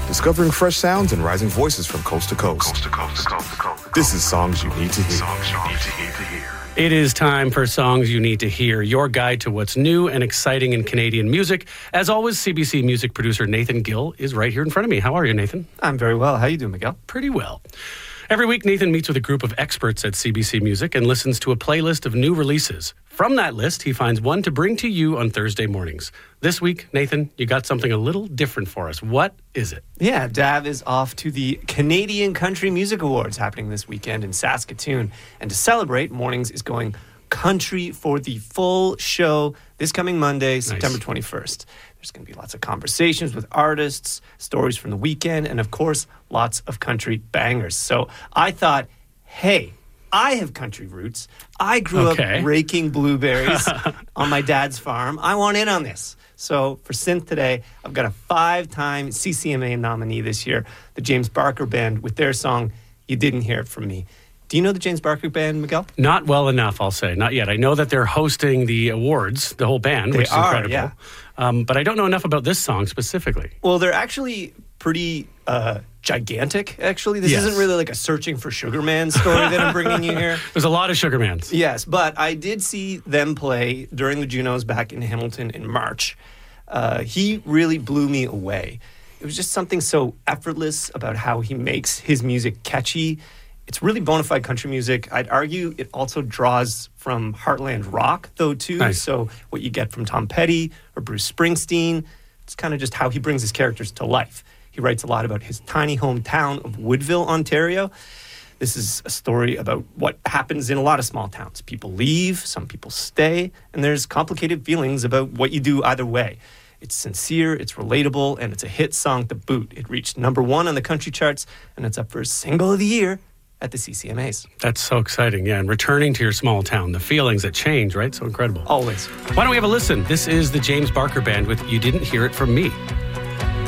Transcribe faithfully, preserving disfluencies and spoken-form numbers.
discovering fresh sounds and rising voices from coast to coast. Coast to coast. coast, to coast. This is Songs You Need to Hear. Songs You Need to Hear. It is time for Songs You Need to Hear, your guide to what's new and exciting in Canadian music. As always, C B C music producer Nathan Gill is right here in front of me. How are you, Nathan? I'm very well. How are you doing, Miguel? Pretty well. Every week, Nathan meets with a group of experts at C B C Music and listens to a playlist of new releases. From that list, he finds one to bring to you on Thursday mornings. This week, Nathan, you got something a little different for us. What is it? Yeah, Dav is off to the Canadian Country Music Awards happening this weekend in Saskatoon. And to celebrate, Mornings is going country for the full show this coming Monday, nice. September twenty-first. There's going to be lots of conversations with artists, stories from the weekend, and of course, lots of country bangers. So I thought, hey, I have country roots. I grew okay. up raking blueberries on my dad's farm. I want in on this. So for Synth today, I've got a five-time C C M A nominee this year, the James Barker Band, with their song, You Didn't Hear It From Me. Do you know the James Barker Band, Miguel? Not well enough, I'll say. Not yet. I know that they're hosting the awards, the whole band, they which is are, incredible. Yeah. Um, but I don't know enough about this song specifically. Well, they're actually pretty uh, gigantic, actually. This yes. isn't really like a Searching for Sugar Man story that I'm bringing you here. There's a lot of Sugar Mans. Yes, but I did see them play during the Junos back in Hamilton in March. Uh, he really blew me away. It was just something so effortless about how he makes his music catchy. It's really bona fide country music. I'd argue it also draws from heartland rock, though, too. Nice. So what you get from Tom Petty or Bruce Springsteen, it's kind of just how he brings his characters to life. He writes a lot about his tiny hometown of Woodville, Ontario. This is a story about what happens in a lot of small towns. People leave, some people stay, and there's complicated feelings about what you do either way. It's sincere, it's relatable, and it's a hit song to boot. It reached number one on the country charts, and it's up for Single of the Year at the C C M As. That's so exciting, yeah. And returning to your small town, the feelings that change, right? So incredible. Always. Why don't we have a listen? This is the James Barker Band with You Didn't Hear It From Me.